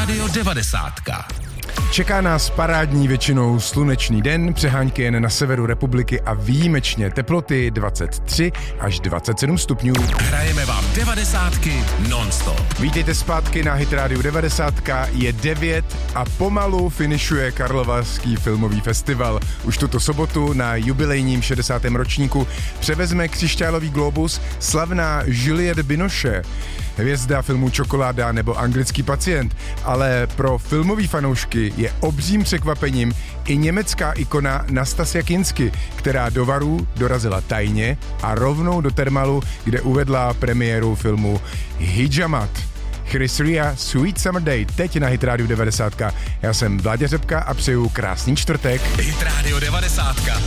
Rádio 90. Čeká nás parádní většinou slunečný den, přehánky jen na severu republiky a výjimečně teploty 23 až 27 stupňů. Hrajeme vám 90 non-stop. Vítejte zpátky na Hit Rádiu 90. Je 9 a pomalu finišuje Karlovarský filmový festival. Už tuto sobotu na jubilejním 60. ročníku převezme křišťálový globus slavná Juliette Binoche, hvězda filmů Čokoláda nebo Anglický pacient, ale pro filmový fanoušky je obřím překvapením i německá ikona Nastasia Kinski, která do Varů dorazila tajně a rovnou do Thermalu, kde uvedla premiéru filmu Hijamat. Chris Ria, Sweet Summer Day, teď na Hit Rádiu 90. Já jsem Vláďa Řepka a přeju krásný čtvrtek. Hit Rádio 90.